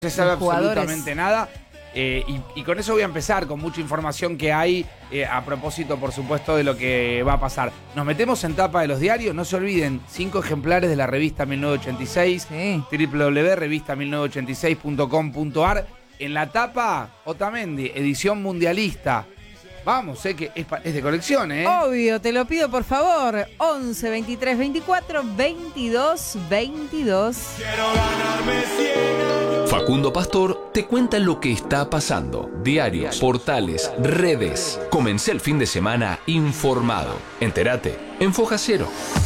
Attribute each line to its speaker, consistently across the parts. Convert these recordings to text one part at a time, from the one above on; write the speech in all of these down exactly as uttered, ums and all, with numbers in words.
Speaker 1: No se sabe absolutamente nada. Eh, y, y con eso voy a empezar, con mucha información que hay eh, a propósito, por supuesto, de lo que va a pasar. Nos metemos en tapa de los diarios. No se olviden, cinco ejemplares de la revista mil novecientos ochenta y seis,
Speaker 2: sí.
Speaker 1: doble u doble u doble u punto revista mil novecientos ochenta y seis punto com punto a r. En la tapa, Otamendi, edición mundialista. Vamos, sé que es, es de colección, ¿eh?
Speaker 2: Obvio, te lo pido por favor. once, veintitrés, veinticuatro, veintidós, veintidós.
Speaker 3: Quiero ganarme cien.
Speaker 4: Facundo Pastor te cuenta lo que está pasando. Diarios, portales, redes. Comencé el fin de semana informado. Entérate en Foja Cero.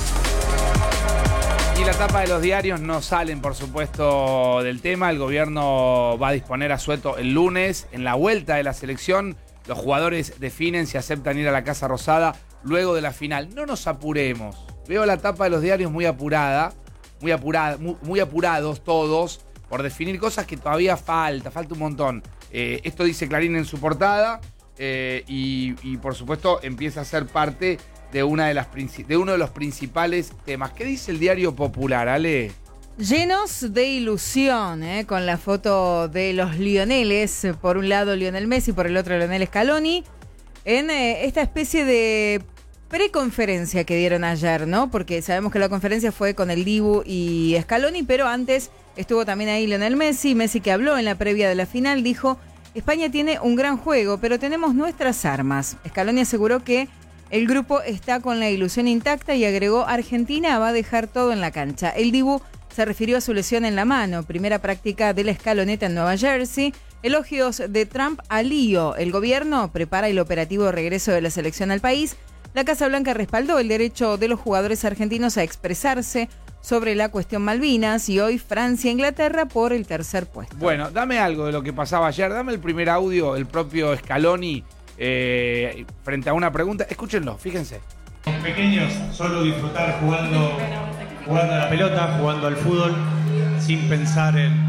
Speaker 1: Y la tapa de los diarios no salen, por supuesto, del tema. El gobierno va a disponer asueto el lunes. En la vuelta de la selección, los jugadores definen si aceptan ir a la Casa Rosada luego de la final. No nos apuremos. Veo la tapa de los diarios muy apurada, muy apurada, muy, muy apurados todos por definir cosas que todavía falta, falta un montón. Eh, esto dice Clarín en su portada eh, y, y, por supuesto, empieza a ser parte de, una de, las, de uno de los principales temas. ¿Qué dice el Diario Popular, Ale?
Speaker 2: Llenos de ilusión, ¿eh? Con la foto de los Lioneles, por un lado Lionel Messi, por el otro Lionel Scaloni, en eh, esta especie de preconferencia que dieron ayer, ¿no? Porque sabemos que la conferencia fue con el Dibu y Scaloni, pero antes estuvo también ahí Lionel Messi, Messi que habló en la previa de la final, dijo: España tiene un gran juego, pero tenemos nuestras armas. Scaloni aseguró que el grupo está con la ilusión intacta y agregó: Argentina va a dejar todo en la cancha. El Dibu se refirió a su lesión en la mano, primera práctica de la escaloneta en Nueva Jersey. Elogios de Trump a Lío. El gobierno prepara el operativo de regreso de la selección al país. La Casa Blanca respaldó el derecho de los jugadores argentinos a expresarse sobre la cuestión Malvinas y hoy Francia e Inglaterra por el tercer puesto.
Speaker 1: Bueno, dame algo de lo que pasaba ayer. Dame el primer audio, el propio Scaloni, eh, frente a una pregunta. Escúchenlo, fíjense.
Speaker 5: Los pequeños, solo disfrutar jugando, jugando a la pelota, jugando al fútbol, sin pensar en...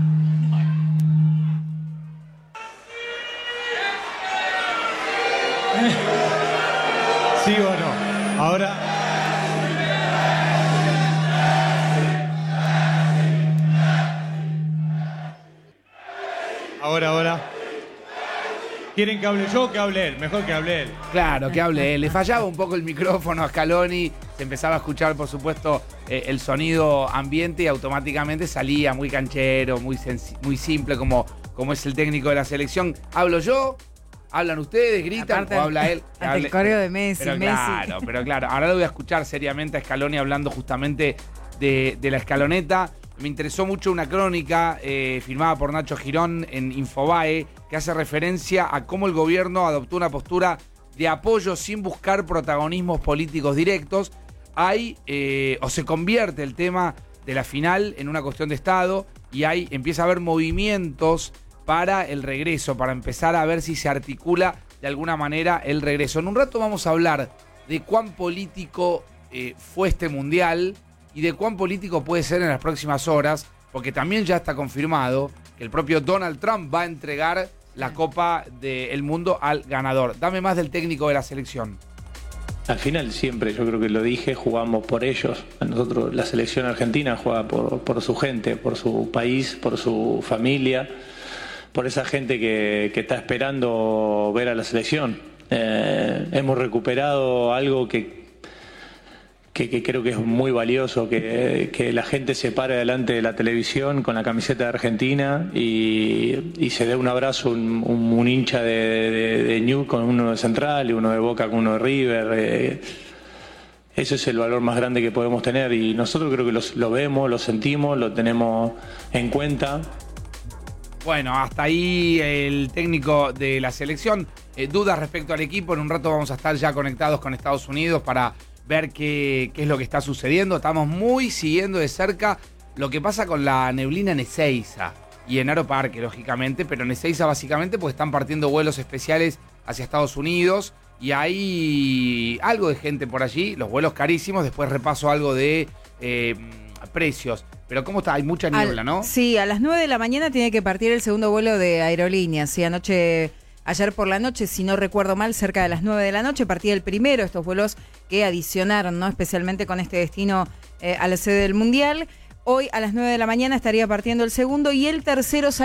Speaker 5: ¿Sí o no? Ahora... Ahora, ahora... ¿Quieren que hable yo o que hable él? Mejor que hable él.
Speaker 1: Claro, que hable él. Le fallaba un poco el micrófono a Scaloni. Se empezaba a escuchar, por supuesto, eh, el sonido ambiente y automáticamente salía muy canchero, muy, muy simple, como, como es el técnico de la selección. ¿Hablo yo? ¿Hablan ustedes? ¿Gritan?
Speaker 2: Aparte,
Speaker 1: ¿O habla él?
Speaker 2: Ante
Speaker 1: hable...
Speaker 2: el coreo de Messi,
Speaker 1: pero
Speaker 2: Messi.
Speaker 1: Claro, pero claro. Ahora lo voy a escuchar seriamente a Scaloni hablando justamente de, de la escaloneta. Me interesó mucho una crónica eh, firmada por Nacho Girón en Infobae que hace referencia a cómo el gobierno adoptó una postura de apoyo sin buscar protagonismos políticos directos. Hay, eh, o se convierte el tema de la final en una cuestión de Estado y hay, empieza a haber movimientos para el regreso, para empezar a ver si se articula de alguna manera el regreso. En un rato vamos a hablar de cuán político eh, fue este mundial y de cuán político puede ser en las próximas horas, porque también ya está confirmado que el propio Donald Trump va a entregar la Copa del Mundo al ganador. Dame más del técnico de la selección.
Speaker 6: Al final siempre, yo creo que lo dije, jugamos por ellos. A nosotros, la selección argentina juega por, por su gente, por su país, por su familia, por esa gente que, que está esperando ver a la selección. Eh, hemos recuperado algo que... Que, que creo que es muy valioso, que, que la gente se pare delante de la televisión con la camiseta de Argentina y, y se dé un abrazo, un, un, un hincha de, de, de Newell's con uno de Central y uno de Boca con uno de River. Eh, ese es el valor más grande que podemos tener y nosotros creo que los, lo vemos, lo sentimos, lo tenemos en cuenta.
Speaker 1: Bueno, hasta ahí el técnico de la selección. Eh, dudas respecto al equipo, en un rato vamos a estar ya conectados con Estados Unidos para ver qué, qué es lo que está sucediendo. Estamos muy siguiendo de cerca lo que pasa con la neblina en Ezeiza y en Aeroparque, lógicamente, pero en Ezeiza básicamente porque están partiendo vuelos especiales hacia Estados Unidos y hay algo de gente por allí, los vuelos carísimos, después repaso algo de eh, precios. Pero ¿cómo está? Hay mucha niebla,
Speaker 2: Al,
Speaker 1: ¿no?
Speaker 2: Sí, a las nueve de la mañana tiene que partir el segundo vuelo de aerolíneas. Sí, anoche... Ayer por la noche, si no recuerdo mal, cerca de las nueve de la noche, partía el primero, estos vuelos que adicionaron, ¿no? Especialmente con este destino eh, a la sede del Mundial. Hoy a las nueve de la mañana estaría partiendo el segundo y el tercero